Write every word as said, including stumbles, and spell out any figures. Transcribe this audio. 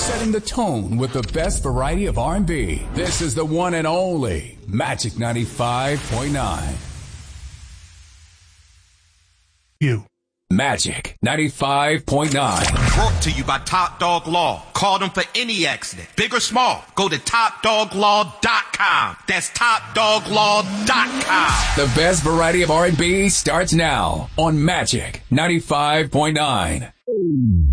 setting the tone with the best variety of R and B. This is the one and only Magic ninety-five point nine. You. Magic ninety-five point nine. Brought to you by Top Dog Law. Call them for any accident, big or small. Go to top dog law dot com. That's top dog law dot com. The best variety of R and B starts now on Magic ninety-five point nine.